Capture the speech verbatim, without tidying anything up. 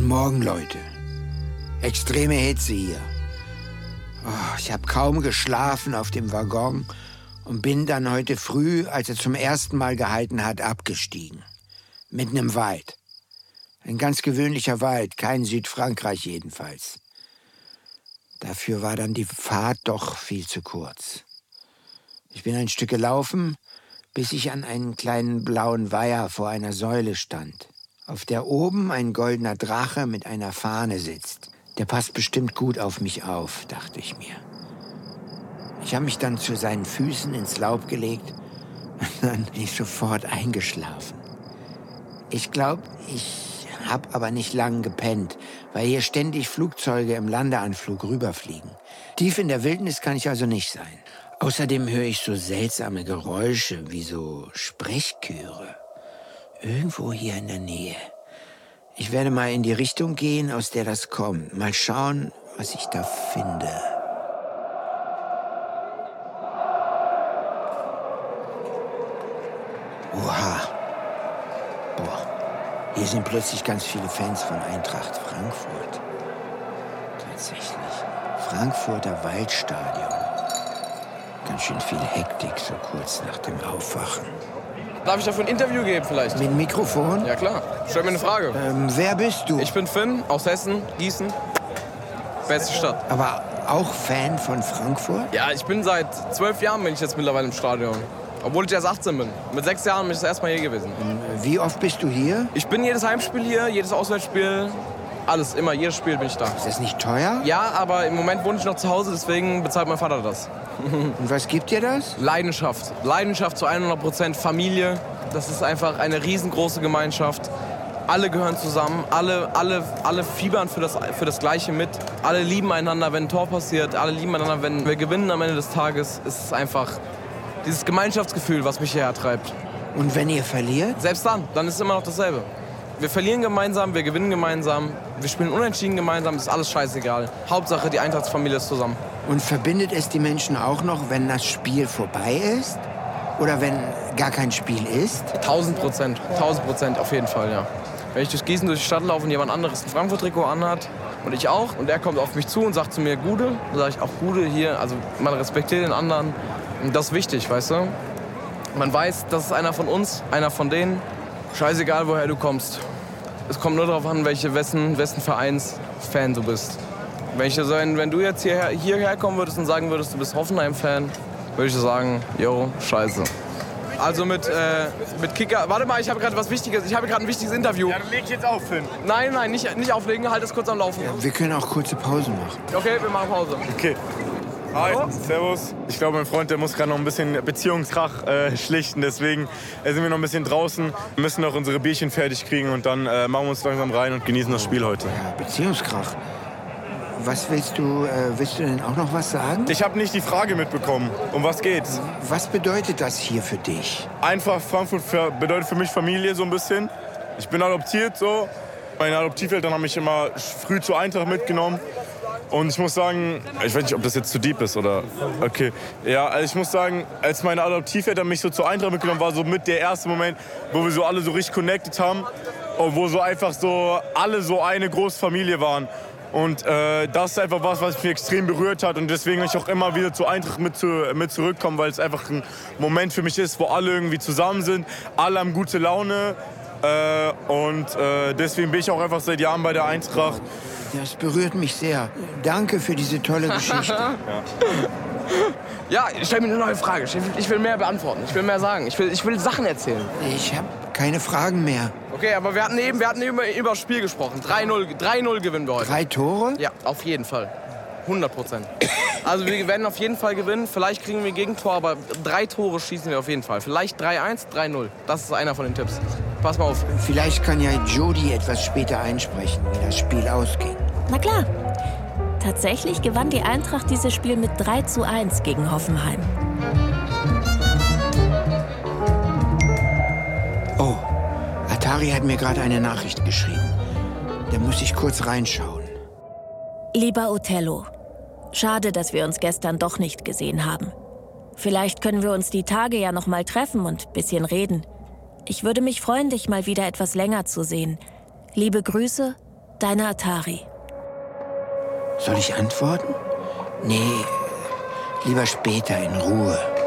Morgen, Leute. Extreme Hitze hier. Oh, ich habe kaum geschlafen auf dem Waggon und bin dann heute früh, als er zum ersten Mal gehalten hat, abgestiegen. Mitten im Wald. Ein ganz gewöhnlicher Wald, kein Südfrankreich jedenfalls. Dafür war dann die Fahrt doch viel zu kurz. Ich bin ein Stück gelaufen, bis ich an einen kleinen blauen Weiher vor einer Säule stand, auf der oben ein goldener Drache mit einer Fahne sitzt. Der passt bestimmt gut auf mich auf, dachte ich mir. Ich habe mich dann zu seinen Füßen ins Laub gelegt und dann bin ich sofort eingeschlafen. Ich glaube, ich habe aber nicht lang gepennt, weil hier ständig Flugzeuge im Landeanflug rüberfliegen. Tief in der Wildnis kann ich also nicht sein. Außerdem höre ich so seltsame Geräusche wie so Sprechchöre. Irgendwo hier in der Nähe. Ich werde mal in die Richtung gehen, aus der das kommt. Mal schauen, was ich da finde. Oha. Boah. Hier sind plötzlich ganz viele Fans von Eintracht Frankfurt. Tatsächlich. Frankfurter Waldstadion. Ganz schön viel Hektik so kurz nach dem Aufwachen. Darf ich dafür ein Interview geben vielleicht? Mit Mikrofon? Ja klar. Stell mir eine Frage. Ähm, wer bist du? Ich bin Finn, aus Hessen, Gießen. Beste Stadt. Aber auch Fan von Frankfurt? Ja, ich bin seit zwölf Jahren bin ich jetzt mittlerweile im Stadion. Obwohl ich erst achtzehn bin. Mit sechs Jahren bin ich das erste Mal hier gewesen. Wie oft bist du hier? Ich bin jedes Heimspiel hier, jedes Auswärtsspiel. Alles, immer, jedes Spiel bin ich da. Ist das nicht teuer? Ja, aber im Moment wohne ich noch zu Hause, deswegen bezahlt mein Vater das. Und was gibt dir das? Leidenschaft. Leidenschaft zu hundert Prozent. Familie. Das ist einfach eine riesengroße Gemeinschaft. Alle gehören zusammen. Alle, alle, alle fiebern für das, für das Gleiche mit. Alle lieben einander, wenn ein Tor passiert. Alle lieben einander, wenn wir gewinnen am Ende des Tages. Es ist einfach dieses Gemeinschaftsgefühl, was mich hierher treibt. Und wenn ihr verliert? Selbst dann. Dann ist es immer noch dasselbe. Wir verlieren gemeinsam, wir gewinnen gemeinsam, wir spielen unentschieden gemeinsam, ist alles scheißegal. Hauptsache, die Eintracht-Familie ist zusammen. Und verbindet es die Menschen auch noch, wenn das Spiel vorbei ist? Oder wenn gar kein Spiel ist? Tausend Prozent, tausend Prozent auf jeden Fall, ja. Wenn ich durch Gießen durch die Stadt laufe und jemand anderes ein Frankfurt-Trikot anhat und ich auch, und er kommt auf mich zu und sagt zu mir, Gude, dann sage ich auch Gude hier, also man respektiert den anderen. Und das ist wichtig, weißt du? Man weiß, das ist einer von uns, einer von denen. Scheißegal, woher du kommst. Es kommt nur darauf an, welche, wessen, wessen Vereins-Fan du bist. Wenn, ich so, wenn du jetzt hierher, hierher kommen würdest und sagen würdest, du bist Hoffenheim-Fan, würde ich sagen, yo, scheiße. Also mit, äh, mit Kicker... Warte mal, ich habe gerade was Wichtiges. Ich habe gerade ein wichtiges Interview. Ja, dann leg ich jetzt auf, Finn. Nein, nein, nicht, nicht auflegen. Halt es kurz am Laufen. Ja, wir können auch kurze Pausen machen. Okay, wir machen Pause. Okay. Hi, servus. Ich glaube, mein Freund, der muss gerade noch ein bisschen Beziehungskrach äh, schlichten. Deswegen äh, sind wir noch ein bisschen draußen. Wir müssen noch unsere Bierchen fertig kriegen und dann äh, machen wir uns langsam rein und genießen das Spiel heute. Ja, Beziehungskrach. Was willst du, äh, willst du denn auch noch was sagen? Ich habe nicht die Frage mitbekommen. Um was geht's? Was bedeutet das hier für dich? Einfach, Frankfurt für, bedeutet für mich Familie so ein bisschen. Ich bin adoptiert so. Meine Adoptiveltern haben mich immer früh zur Eintracht mitgenommen. Und ich muss sagen, ich weiß nicht, ob das jetzt zu deep ist oder... Okay. Ja, also ich muss sagen, als meine Adoptiveltern mich so zur Eintracht mitgenommen war so mit der erste Moment, wo wir so alle so richtig connected haben. Und wo so einfach so alle so eine große Familie waren. Und äh, das ist einfach was, was mich extrem berührt hat. Und deswegen will ich auch immer wieder zur Eintracht mit, zu, mit zurückkommen, weil es einfach ein Moment für mich ist, wo alle irgendwie zusammen sind. Alle haben gute Laune. Äh, und äh, deswegen bin ich auch einfach seit Jahren bei der Eintracht. Das berührt mich sehr. Danke für diese tolle Geschichte. Ja. Ja, stell mir eine neue Frage. Ich will, ich will mehr beantworten. Ich will mehr sagen. Ich will, ich will Sachen erzählen. Ich habe keine Fragen mehr. Okay, aber wir hatten eben, wir hatten eben über das Spiel gesprochen. drei null drei null gewinnen wir heute. Drei Tore? Ja, auf jeden Fall. hundert Prozent. Also wir werden auf jeden Fall gewinnen. Vielleicht kriegen wir ein Gegentor, aber drei Tore schießen wir auf jeden Fall. Vielleicht drei eins, drei null. Das ist einer von den Tipps. Pass mal auf. Vielleicht kann ja Jody etwas später einsprechen, wie das Spiel ausging. Na klar. Tatsächlich gewann die Eintracht dieses Spiel mit drei zu eins gegen Hoffenheim. Oh, Atari hat mir gerade eine Nachricht geschrieben. Da muss ich kurz reinschauen. Lieber Othello, schade, dass wir uns gestern doch nicht gesehen haben. Vielleicht können wir uns die Tage ja noch mal treffen und ein bisschen reden. Ich würde mich freuen, dich mal wieder etwas länger zu sehen. Liebe Grüße, Deine Atari. Soll ich antworten? Nee, lieber später in Ruhe.